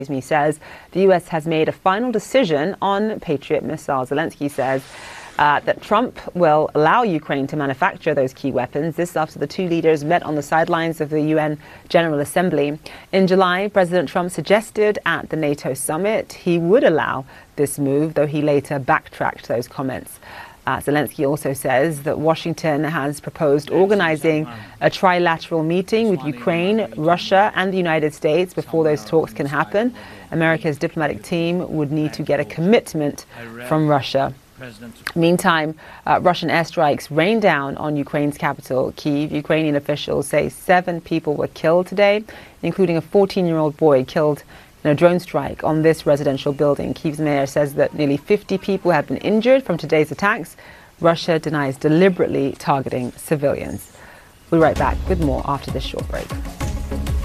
says the U.S. has made a final decision on Patriot missiles. Zelensky says that Trump will allow Ukraine to manufacture those key weapons. This after the two leaders met on the sidelines of the UN General Assembly. In July, President Trump suggested at the NATO summit he would allow this move, though he later backtracked those comments. Zelensky also says that Washington has proposed organizing a trilateral meeting with Ukraine, Russia and the United States before those talks can happen. America's diplomatic team would need to get a commitment from Russia. Meantime, Russian airstrikes rained down on Ukraine's capital, Kyiv. Ukrainian officials say 7 people were killed today, including a 14-year-old boy killed in a drone strike on this residential building. Kyiv's mayor says that nearly 50 people have been injured from today's attacks. Russia denies deliberately targeting civilians. We'll be right back with more after this short break.